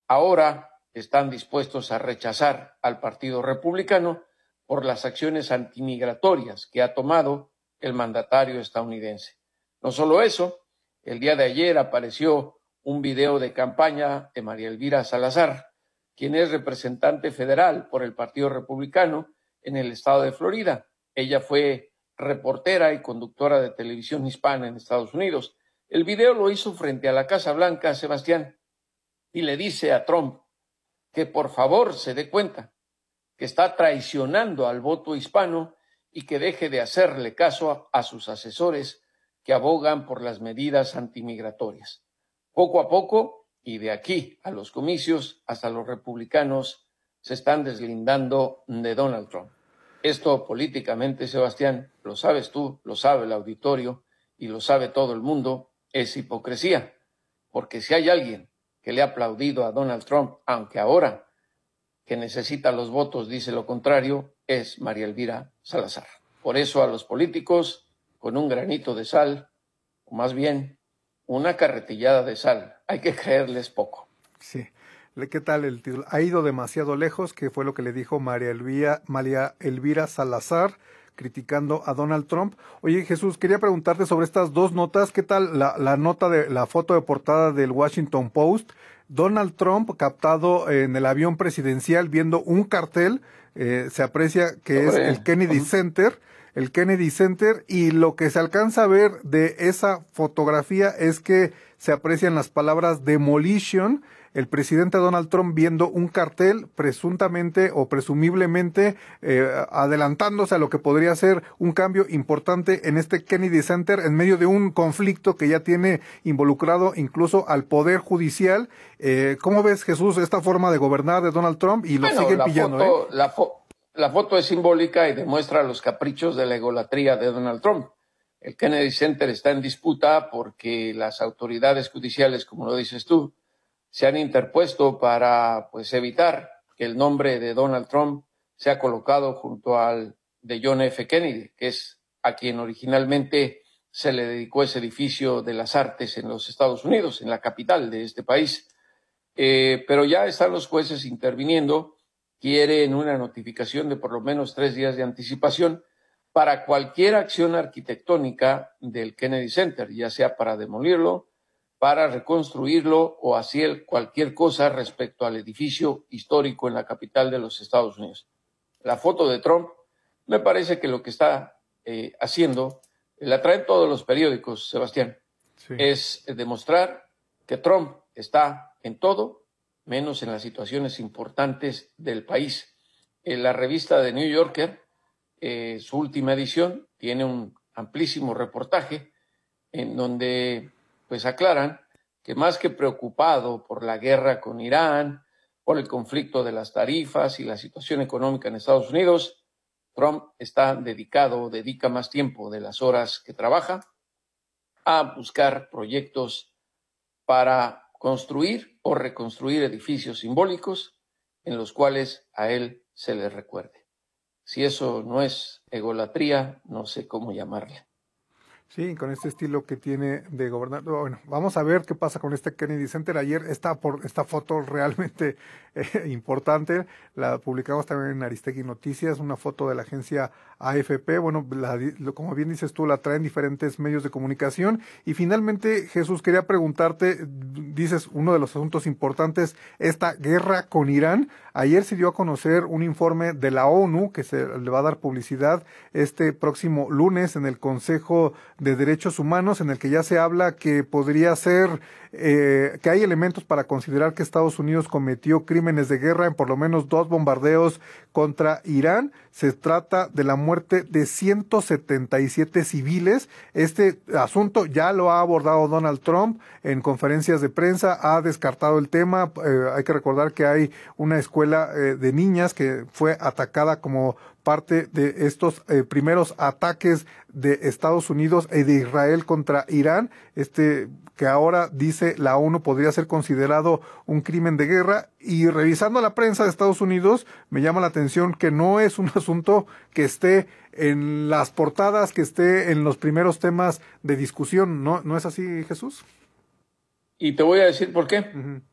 ahora están dispuestos a rechazar al Partido Republicano por las acciones antimigratorias que ha tomado el mandatario estadounidense. No solo eso, el día de ayer apareció un video de campaña de María Elvira Salazar, quien es representante federal por el Partido Republicano en el estado de Florida. Ella fue reportera y conductora de televisión hispana en Estados Unidos. El video lo hizo frente a la Casa Blanca, Sebastián, y le dice a Trump que por favor se dé cuenta que está traicionando al voto hispano y que deje de hacerle caso a sus asesores que abogan por las medidas antimigratorias. Poco a poco, y de aquí a los comicios, hasta los republicanos se están deslindando de Donald Trump. Esto políticamente, Sebastián, lo sabes tú, lo sabe el auditorio y lo sabe todo el mundo, es hipocresía. Porque si hay alguien que le ha aplaudido a Donald Trump, aunque ahora que necesita los votos dice lo contrario, es María Elvira Salazar. Por eso a los políticos, con un granito de sal, o más bien una carretillada de sal, hay que creerles poco. Sí. ¿Qué tal el título? Ha ido demasiado lejos, que fue lo que le dijo María Elvira Salazar, criticando a Donald Trump. Oye, Jesús, quería preguntarte sobre estas dos notas. ¿Qué tal la nota de la foto de portada del Washington Post? Donald Trump captado en el avión presidencial viendo un cartel, se aprecia que es el Kennedy Center. El Kennedy Center, y lo que se alcanza a ver de esa fotografía es que se aprecian las palabras demolition, el presidente Donald Trump viendo un cartel presuntamente o presumiblemente adelantándose a lo que podría ser un cambio importante en este Kennedy Center en medio de un conflicto que ya tiene involucrado incluso al Poder Judicial. ¿Cómo ves, Jesús, esta forma de gobernar de Donald Trump? Y lo siguen pillando, La foto es simbólica y demuestra los caprichos de la egolatría de Donald Trump. El Kennedy Center está en disputa porque las autoridades judiciales, como lo dices tú, se han interpuesto para evitar que el nombre de Donald Trump sea colocado junto al de John F. Kennedy, que es a quien originalmente se le dedicó ese edificio de las artes en los Estados Unidos, en la capital de este país. Pero ya están los jueces interviniendo. Quieren una notificación de por lo menos 3 días de anticipación para cualquier acción arquitectónica del Kennedy Center, ya sea para demolirlo, para reconstruirlo o hacer cualquier cosa respecto al edificio histórico en la capital de los Estados Unidos. La foto de Trump, me parece que lo que está haciendo, la traen todos los periódicos, Sebastián, sí, es demostrar que Trump está en todo, menos en las situaciones importantes del país. La revista The New Yorker, su última edición, tiene un amplísimo reportaje en donde aclaran que más que preocupado por la guerra con Irán, por el conflicto de las tarifas y la situación económica en Estados Unidos, Trump dedica más tiempo de las horas que trabaja a buscar proyectos para construir o reconstruir edificios simbólicos en los cuales a él se le recuerde. Si eso no es egolatría, no sé cómo llamarle. Sí, con este estilo que tiene de gobernar. Bueno, vamos a ver qué pasa con este Kennedy Center. Ayer esta foto realmente importante, la publicamos también en Aristegui Noticias, una foto de la agencia AFP. Bueno, como bien dices tú, la traen diferentes medios de comunicación. Y finalmente, Jesús, quería preguntarte, dices, uno de los asuntos importantes, esta guerra con Irán. Ayer se dio a conocer un informe de la ONU que se le va a dar publicidad este próximo lunes en el Consejo de Derechos Humanos, en el que ya se habla que podría ser, que hay elementos para considerar que Estados Unidos cometió crímenes de guerra en por lo menos 2 bombardeos contra Irán. Se trata de la muerte de 177 civiles. Este asunto ya lo ha abordado Donald Trump en conferencias de prensa, ha descartado el tema. Hay que recordar que hay una escuela de niñas que fue atacada como parte de estos primeros ataques de Estados Unidos y de Israel contra Irán, que ahora dice la ONU podría ser considerado un crimen de guerra. Y revisando la prensa de Estados Unidos, me llama la atención que no es un asunto que esté en las portadas, que esté en los primeros temas de discusión. ¿No es así, Jesús? Y te voy a decir por qué. Uh-huh.